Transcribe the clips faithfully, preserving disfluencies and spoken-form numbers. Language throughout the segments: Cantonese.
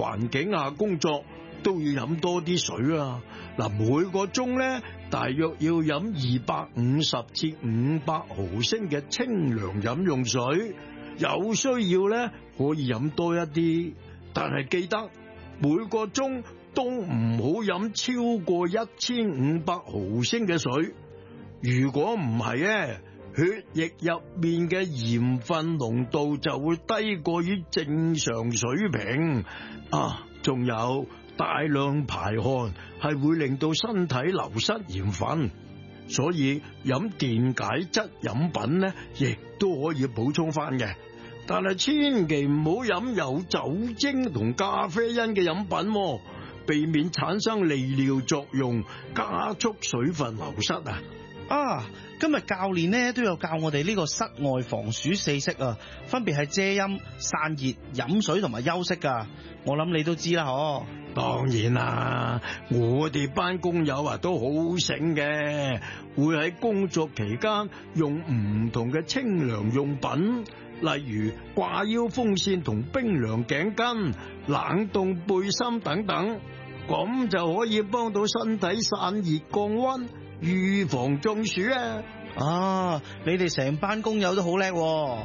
環境下工作，都要飲多啲水啊！嗱，每個鐘咧，大約要飲二百五十至五百毫升嘅清涼飲用水。有需要咧，可以飲多一啲，但係記得每個鐘都唔好飲超過一千五百毫升嘅水。如果唔係咧，血液入面嘅鹽分濃度就會低過於正常水平啊！仲有大量排汗係會令到身體流失鹽分，所以飲電解質飲品咧，亦都可以補充翻嘅。但係千祈唔好飲有酒精同咖啡因嘅飲品，避免產生利尿作用，加速水分流失啊！ 啊，今日教練咧都有教我哋呢個室外防暑四式啊，分別係遮陰、散熱、飲水同埋休息噶。我諗你都知啦，嗬？ 當然啦，我哋班工友啊都好醒嘅，會喺工作期間用唔同嘅清涼用品，例如掛腰風扇同冰涼頸巾、冷凍背心等等，咁就可以幫到身體散熱降溫，預防中暑啊！ 啊，你哋成班工友都好叻喎。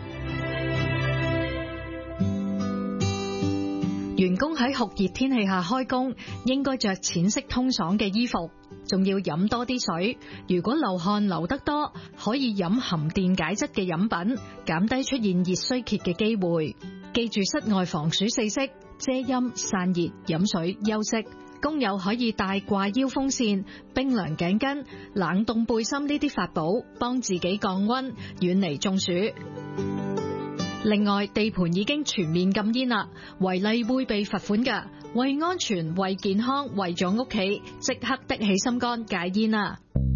員工喺酷熱天氣下開工，應該着淺色通爽嘅衣服，仲要飲多啲水。如果流汗流得多，可以飲含電解質嘅飲品，減低出現熱衰竭嘅機會。記住室外防暑四式：遮陰、散熱、飲水、休息。工友可以帶掛腰風扇、冰涼頸巾、冷凍背心呢啲法寶，幫自己降溫，遠離中暑。另外，地盤已經全面禁煙啦，違例會被罰款㗎。為安全、為健康、為咗屋企，即刻的起心肝戒煙啦！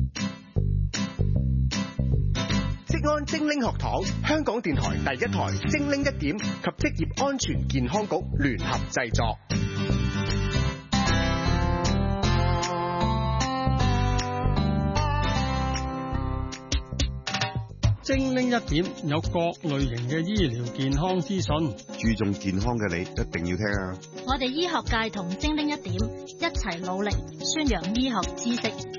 職安精靈學堂，香港電台第一台精靈一點及職業安全健康局聯合製作。 精靈一點有各類型嘅醫療健康資訊， 注重健康嘅你一定要聽啊！ 我哋醫學界同精靈一點一齊努力宣揚醫學知識。